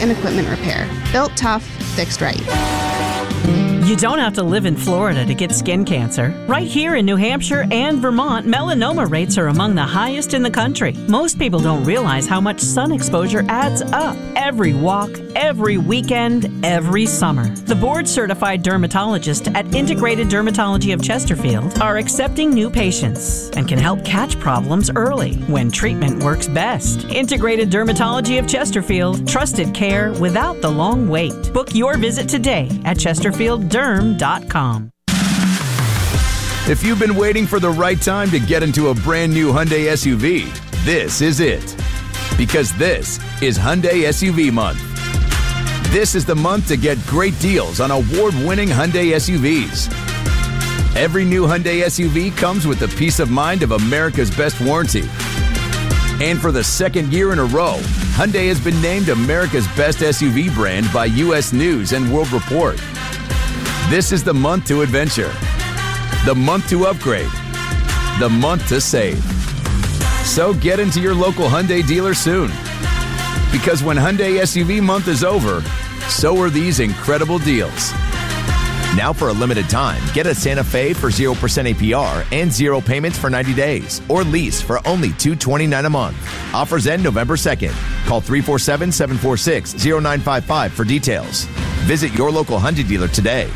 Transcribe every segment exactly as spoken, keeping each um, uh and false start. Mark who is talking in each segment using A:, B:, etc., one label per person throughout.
A: and equipment repair. Built tough, fixed right.
B: You don't have to live in Florida to get skin cancer. Right here in New Hampshire and Vermont, melanoma rates are among the highest in the country. Most people don't realize how much sun exposure adds up. Every walk, every weekend, every summer. The board-certified dermatologists at Integrated Dermatology of Chesterfield are accepting new patients and can help catch problems early when treatment works best. Integrated Dermatology of Chesterfield. Trusted care without the long wait. Book your visit today at chesterfield derm dot com.
C: If you've been waiting for the right time to get into a brand new Hyundai S U V, this is it. Because this is Hyundai S U V month. This is the month to get great deals on award-winning Hyundai S U Vs. Every new Hyundai S U V comes with the peace of mind of America's best warranty. And for the second year in a row, Hyundai has been named America's best S U V brand by U S News and World Report. This is the month to adventure, the month to upgrade, the month to save. So get into your local Hyundai dealer soon. Because when Hyundai S U V month is over, so are these incredible deals.
D: Now for a limited time, get a Santa Fe for zero percent A P R and zero payments for ninety days, or lease for only two hundred twenty-nine dollars a month. Offers end November second. Call three four seven, seven four six, zero nine five five for details. Visit your local Hyundai dealer today.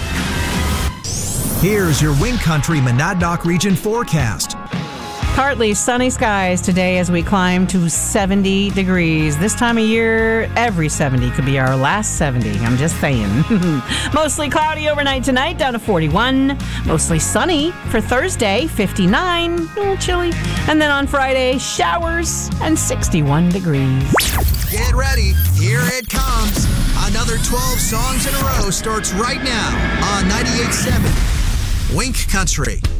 E: Here's your Wing Country Monadnock region forecast.
B: Partly sunny skies today as we climb to seventy degrees. This time of year, every seventy could be our last seventy. I'm just saying. Mostly cloudy overnight tonight, down to forty-one. Mostly sunny for Thursday, fifty-nine. A little chilly. And then on Friday, showers and sixty-one degrees.
E: Get ready. Here it comes. Another twelve songs in a row starts right now on ninety-eight point seven Wink Country.